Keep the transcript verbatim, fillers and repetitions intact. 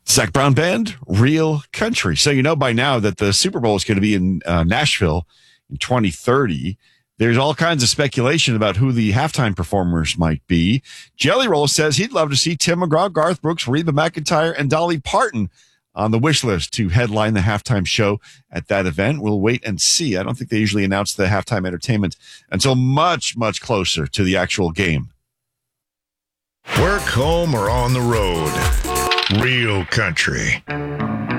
Zac Brown Band, Real Country. So you know by now that the Super Bowl is going to be in uh, Nashville in twenty thirty. There's all kinds of speculation about who the halftime performers might be. Jelly Roll says he'd love to see Tim McGraw, Garth Brooks, Reba McEntire, and Dolly Parton on the wish list to headline the halftime show at that event. We'll wait and see. I don't think they usually announce the halftime entertainment until much, much closer to the actual game. Work, home, or on the road. Real Country.